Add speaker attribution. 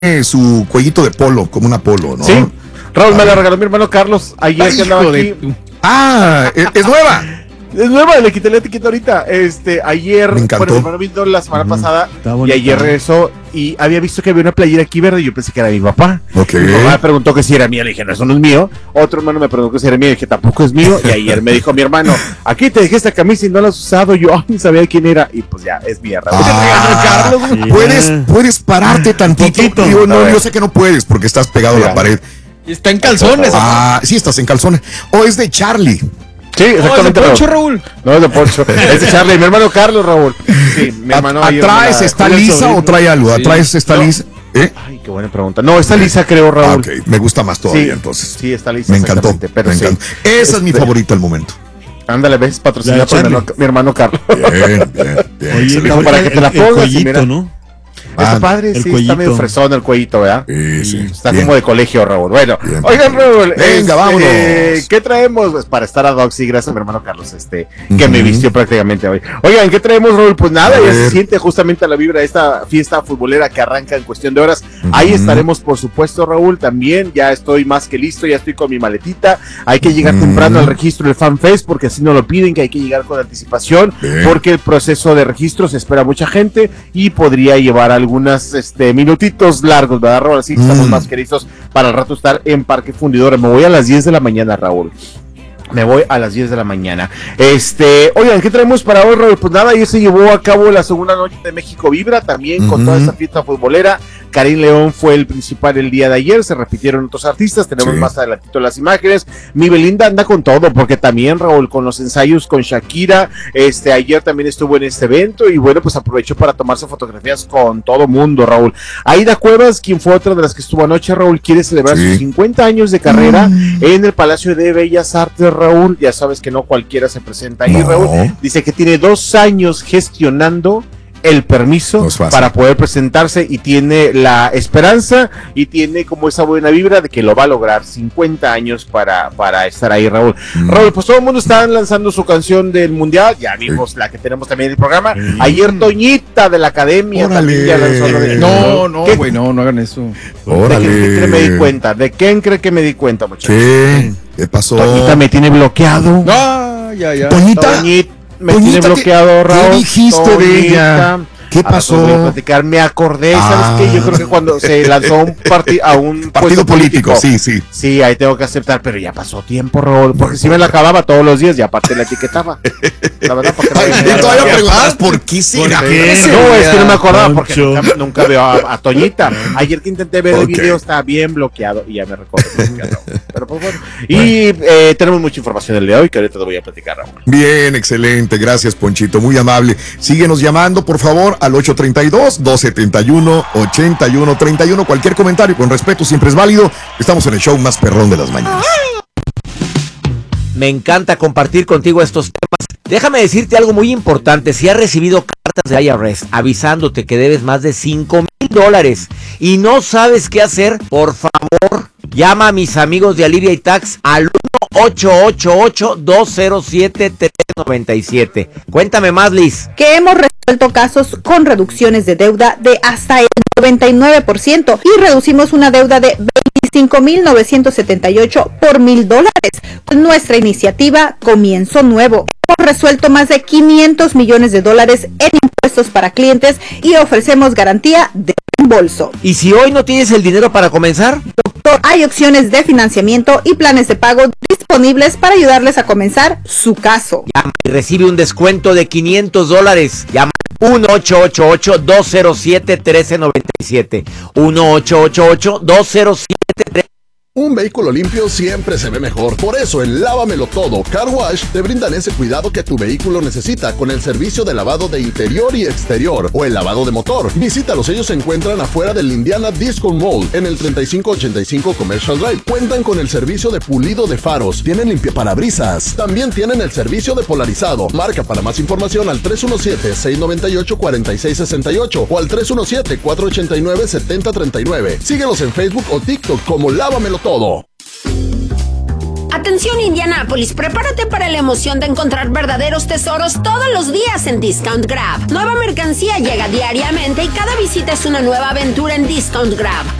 Speaker 1: su cuellito de polo, como una polo, ¿no?
Speaker 2: Sí, Raúl, me la regaló mi hermano Carlos ayer que andaba aquí.
Speaker 1: Es nueva.
Speaker 2: Es nueva, le quité la etiqueta ahorita. Ayer,
Speaker 1: Me encantó.
Speaker 2: bueno, mi hermano vino la semana pasada y
Speaker 3: bonita.
Speaker 2: ayer regresó y había visto que había una playera aquí verde y yo pensé que era mi papá.
Speaker 1: Ok.
Speaker 2: Mi papá me preguntó que si era mía, le dije, no, eso no es mío. Otro hermano me preguntó que si era mío, le dije, tampoco es mío. Y ayer me dijo mi hermano, aquí te dejé esta camisa y no la has usado. Yo ni sabía quién era. Y pues ya, es mía, Raúl.
Speaker 1: Carlos, puedes pararte tantito.
Speaker 3: Poquito.
Speaker 1: Digo, no,
Speaker 2: A ver.
Speaker 1: yo sé que no puedes porque estás pegado a la pared.
Speaker 4: Está en calzones.
Speaker 1: Sí, estás en calzones. O es de Charlie.
Speaker 2: Sí, exactamente.
Speaker 4: Poncho, Raúl.
Speaker 2: No, es de Poncho. Es de Charlie, mi hermano Carlos, Raúl. Sí, mi hermano. ayer
Speaker 1: ¿Atrás
Speaker 2: me la-
Speaker 1: está lisa o trae algo?
Speaker 4: Sí.
Speaker 1: ¿Atrás está
Speaker 2: No.
Speaker 1: lisa?
Speaker 2: Ay, qué buena pregunta. No, está lisa, creo, Raúl.
Speaker 1: Ok, me gusta más todavía
Speaker 2: Sí,
Speaker 1: entonces.
Speaker 2: sí, está lisa.
Speaker 1: Me encantó,
Speaker 2: exactamente, pero
Speaker 1: me
Speaker 2: sí.
Speaker 1: encantó. Esa es mi favorita al momento.
Speaker 2: Ándale, ves, patrocinada
Speaker 3: La
Speaker 2: por
Speaker 3: Charlie.
Speaker 2: mi hermano Carlos.
Speaker 1: Bien.
Speaker 3: Oye,
Speaker 1: excelente.
Speaker 2: no, para que te la
Speaker 3: el
Speaker 2: pongas y
Speaker 3: cuellito,
Speaker 2: mira.
Speaker 3: ¿no?
Speaker 2: Está padre,
Speaker 3: el
Speaker 2: sí,
Speaker 3: cuellito.
Speaker 2: está medio fresón el cuellito, ¿verdad?
Speaker 1: Sí.
Speaker 2: Está
Speaker 1: Bien.
Speaker 2: como de colegio, Raúl. Bueno,
Speaker 1: Bien.
Speaker 2: oigan, Raúl.
Speaker 1: Venga, vámonos.
Speaker 2: ¿Qué traemos? Pues para estar ad hoc, sí, gracias a mi hermano Carlos, que
Speaker 1: Ujú.
Speaker 2: me vistió prácticamente hoy. Oigan, ¿qué traemos, Raúl? Pues nada,
Speaker 1: A
Speaker 2: ya se
Speaker 1: ver.
Speaker 2: siente justamente a la vibra de esta fiesta futbolera que arranca en cuestión de horas. Ahí estaremos, por supuesto, Raúl, también. Ya estoy más que listo, ya estoy con mi maletita. Hay que llegar temprano al registro del FanFest porque así nos lo piden, que hay que llegar con anticipación,
Speaker 1: Bien.
Speaker 2: porque el proceso de registro se espera mucha gente y podría llevar algunas minutitos largos, ¿verdad, Raúl? Así que estamos más que listos para el rato estar en Parque Fundidora. Me voy a las 10 de la mañana, Raúl. Me voy a las 10 de la mañana. Oigan, ¿qué traemos para hoy, Raúl? Pues nada, ayer se llevó a cabo la segunda noche de México Vibra, también con toda esta fiesta futbolera. Karim León fue el principal el día de ayer, se repitieron otros artistas, tenemos más adelantito las imágenes. Mi Belinda anda con todo, porque también, Raúl, con los ensayos con Shakira, ayer también estuvo en este evento, y bueno, pues aprovechó para tomarse fotografías con todo mundo, Raúl. Aida Cuevas, quien fue otra de las que estuvo anoche, Raúl, quiere celebrar sus 50 años de carrera en el Palacio de Bellas Artes, Raúl. Ya sabes que no cualquiera se presenta ahí, Raúl. Dice que tiene 2 años gestionando el permiso para poder presentarse y tiene la esperanza y tiene como esa buena vibra de que lo va a lograr. 50 años para estar ahí, Raúl. Raúl, pues todo el mundo está lanzando su canción del Mundial, ya vimos la que tenemos también en el programa. Ayer Toñita de la Academia también ya lanzó la de...
Speaker 4: No, güey, no hagan eso.
Speaker 1: Órale.
Speaker 2: ¿De quién cree que me di cuenta? ¿De quién cree que me di cuenta, muchachos?
Speaker 1: ¿Qué pasó?
Speaker 2: Toñita me tiene bloqueado.
Speaker 4: Ya.
Speaker 1: Toñita.
Speaker 2: Me tiene bloqueado, Raúl.
Speaker 1: ¿Qué dijiste de ella? ¿Qué pasó?
Speaker 2: Voy a platicar, me acordé, ¿sabes qué? Yo creo que cuando se lanzó a un
Speaker 1: partido político, sí.
Speaker 2: Sí, ahí tengo que aceptar, pero ya pasó tiempo, Raúl, porque si me la acababa todos los días y aparte la etiquetaba. La verdad, porque
Speaker 1: todavía preguntas por qué será.
Speaker 2: No, es que no me acordaba porque nunca veo a Toñita. Ayer que intenté ver el video estaba bien bloqueado y ya me recuerdo. Pero pues bueno. Y tenemos mucha información el día de hoy que ahorita te voy a platicar, Raúl.
Speaker 1: Bien, excelente, gracias, Ponchito, muy amable. Síguenos llamando, por favor, al 832-271-8131. Cualquier comentario con respeto siempre es válido. Estamos en el show más perrón de las mañanas.
Speaker 5: Me encanta compartir contigo estos temas. Déjame decirte algo muy importante. Si has recibido cartas de IRS avisándote que debes más de $5,000 y no sabes qué hacer, por favor, llama a mis amigos de Alivia y Tax al 1-888-207-397. Cuéntame más, Liz.
Speaker 6: Que hemos resuelto casos con reducciones de deuda de hasta el 99% y reducimos una deuda de $25,978 por $1,000. Con nuestra iniciativa Comienzo Nuevo, hemos resuelto más de $500 millones en impuestos para clientes y ofrecemos garantía de reembolso.
Speaker 5: ¿Y si hoy no tienes el dinero para comenzar?
Speaker 6: Doctor, hay opciones de financiamiento y planes de pago disponibles para ayudarles a comenzar su caso.
Speaker 5: Llama y recibe un descuento de $500. Llama 1-888-207-1397. 1-888-207-1397.
Speaker 7: Un vehículo limpio siempre se ve mejor. Por eso en Lávamelo Todo Car Wash te brindan ese cuidado que tu vehículo necesita con el servicio de lavado de interior y exterior o el lavado de motor. Visítalos, ellos se encuentran afuera del Indiana Disco Mall en el 3585 Commercial Drive. Cuentan con el servicio de pulido de faros, tienen limpiaparabrisas, también tienen el servicio de polarizado. Marca para más información al 317-698-4668 o al 317-489-7039. Síguelos en Facebook o TikTok como Lávamelo Todo.
Speaker 3: Atención Indianápolis, prepárate para la emoción de encontrar verdaderos tesoros todos los días en Discount Grab. Nueva mercancía llega diariamente y cada visita es una nueva aventura en Discount Grab.